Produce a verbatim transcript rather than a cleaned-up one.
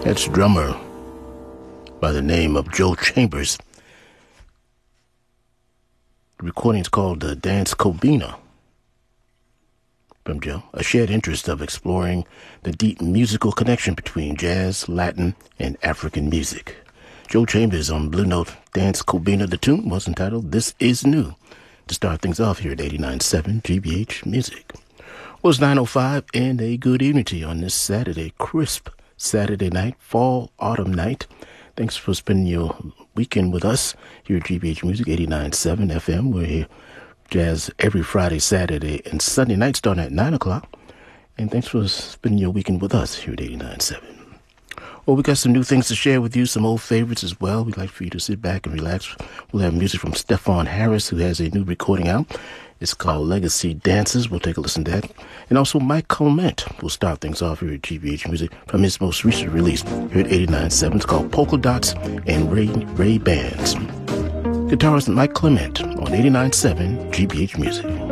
That's drummer by the name of Joe Chambers. The recording's called uh, Dance Cobina from Joe, a shared interest of exploring the deep musical connection between jazz, Latin, and African music. Joe Chambers on Blue Note, Dance Cobina. The tune was entitled This Is New, to start things off here at eighty-nine point seven G B H Music. Well, it's nine oh five, and a good evening to you on this Saturday, crisp Saturday night, fall, autumn night. Thanks for spending your weekend with us here at G B H Music, eighty-nine point seven F M. We're here jazz every Friday, Saturday, and Sunday night starting at nine o'clock. And thanks for spending your weekend with us here at eighty-nine point seven. Well, we got some new things to share with you, some old favorites as well. We'd like for you to sit back and relax. We'll have music from Stephon Harris, who has a new recording out. It's called Legacy Dances. We'll take a listen to that. And also Mike Clement will start things off here at G B H Music from his most recent release here at eighty-nine point seven. It's called Polka Dots and Ray, Ray Bands. Guitarist Mike Clement on eighty-nine point seven G B H Music.